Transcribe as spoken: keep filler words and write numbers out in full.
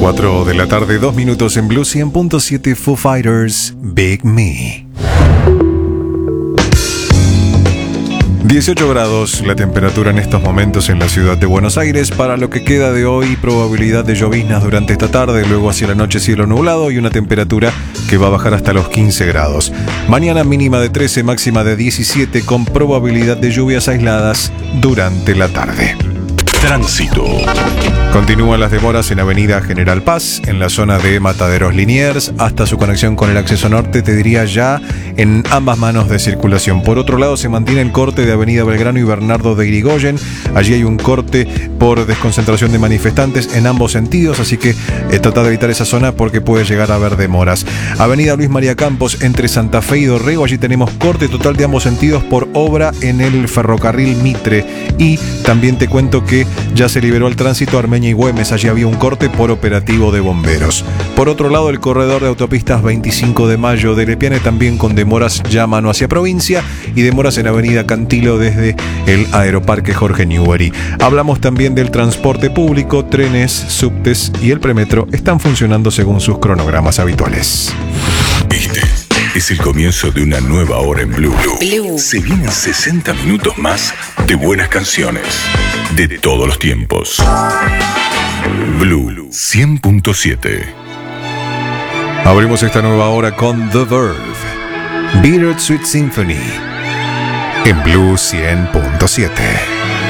cuatro de la tarde, dos minutos en Blue cien punto siete. Foo Fighters, Big Me. dieciocho grados la temperatura en estos momentos en la ciudad de Buenos Aires. Para lo que queda de hoy, probabilidad de lloviznas durante esta tarde, luego hacia la noche cielo nublado y una temperatura que va a bajar hasta los quince grados. Mañana mínima de trece, máxima de diecisiete, con probabilidad de lluvias aisladas durante la tarde. Tránsito. Continúan las demoras en Avenida General Paz, en la zona de Mataderos Liniers, hasta su conexión con el acceso norte, te diría ya en ambas manos de circulación. Por otro lado, se mantiene el corte de Avenida Belgrano y Bernardo de Irigoyen. Allí hay un corte por desconcentración de manifestantes en ambos sentidos, así que eh, trata de evitar esa zona porque puede llegar a haber demoras. Avenida Luis María Campos, entre Santa Fe y Dorrego, allí tenemos corte total de ambos sentidos por obra en el ferrocarril Mitre. Y también te cuento que ya se liberó el tránsito Armenia y Güemes, allí había un corte por operativo de bomberos. Por otro lado, el corredor de autopistas veinticinco de mayo de Lepiane también con demoras ya mano hacia provincia y demoras en Avenida Cantilo desde el Aeroparque Jorge Newbery. Hablamos también del transporte público, trenes, subtes y el premetro están funcionando según sus cronogramas habituales. Este es el comienzo de una nueva hora en Blue. Blue. Se vienen sesenta minutos más de buenas canciones de todos los tiempos. Blue cien punto siete. Abrimos esta nueva hora con The Verve, Bittersweet Symphony, en Blue cien punto siete.